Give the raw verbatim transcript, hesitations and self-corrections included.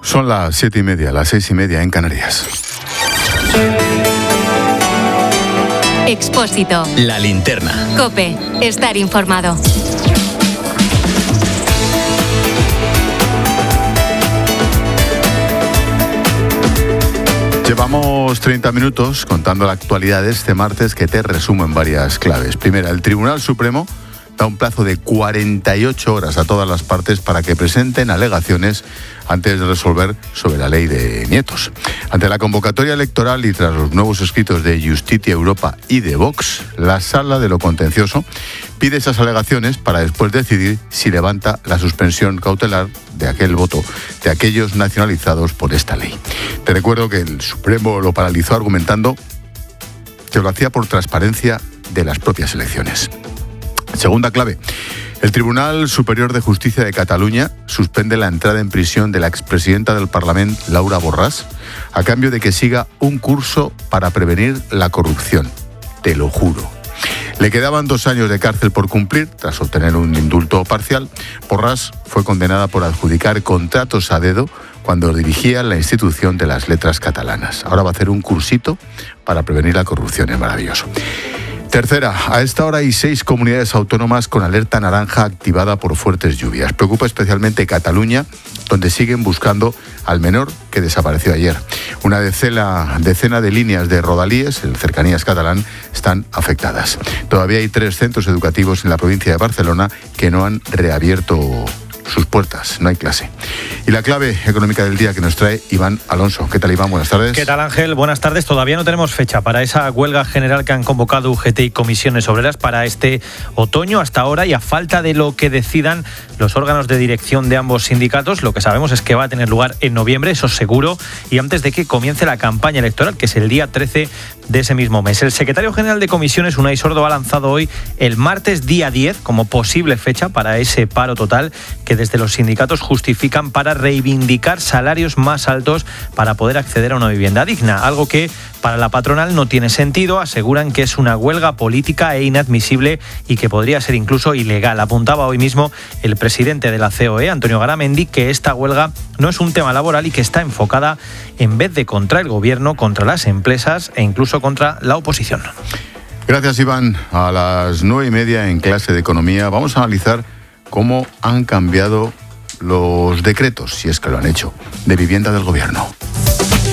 Son las siete y media, las seis y media en Canarias. Expósito. La linterna. COPE. Estar informado. Llevamos treinta minutos contando la actualidad de este martes, que te resumo en varias claves. Primera, el Tribunal Supremo da un plazo de cuarenta y ocho horas a todas las partes para que presenten alegaciones antes de resolver sobre la ley de nietos. Ante la convocatoria electoral y tras los nuevos escritos de Justicia Europa y de Vox, la Sala de lo Contencioso pide esas alegaciones para después decidir si levanta la suspensión cautelar de aquel voto de aquellos nacionalizados por esta ley. Te recuerdo que el Supremo lo paralizó argumentando que lo hacía por transparencia de las propias elecciones. Segunda clave. El Tribunal Superior de Justicia de Cataluña suspende la entrada en prisión de la expresidenta del Parlament, Laura Borràs, a cambio de que siga un curso para prevenir la corrupción. Te lo juro. Le quedaban dos años de cárcel por cumplir, tras obtener un indulto parcial. Borràs fue condenada por adjudicar contratos a dedo cuando dirigía la institución de las letras catalanas. Ahora va a hacer un cursito para prevenir la corrupción. Es maravilloso. Tercera, a esta hora hay seis comunidades autónomas con alerta naranja activada por fuertes lluvias. Preocupa especialmente Cataluña, donde siguen buscando al menor que desapareció ayer. Una decena, decena de líneas de rodalíes, el Cercanías catalán, están afectadas. Todavía hay tres centros educativos en la provincia de Barcelona que no han reabierto sus puertas, no hay clase. Y la clave económica del día que nos trae Iván Alonso. ¿Qué tal, Iván? Buenas tardes. ¿Qué tal, Ángel? Buenas tardes. Todavía no tenemos fecha para esa huelga general que han convocado U G T y comisiones obreras para este otoño hasta ahora, y a falta de lo que decidan los órganos de dirección de ambos sindicatos, lo que sabemos es que va a tener lugar en noviembre, eso seguro, y antes de que comience la campaña electoral, que es el día trece de ese mismo mes. El secretario general de comisiones, Unai Sordo, ha lanzado hoy el martes día diez como posible fecha para ese paro total que desde los sindicatos justifican para reivindicar salarios más altos para poder acceder a una vivienda digna, algo que para la patronal no tiene sentido. Aseguran que es una huelga política e inadmisible y que podría ser incluso ilegal. Apuntaba hoy mismo el presidente de la C O E, Antonio Garamendi, que esta huelga no es un tema laboral y que está enfocada, en vez de contra el gobierno, contra las empresas e incluso contra la oposición. Gracias, Iván. A las nueve y media en clase de economía vamos a analizar cómo han cambiado los decretos, si es que lo han hecho, de vivienda del gobierno.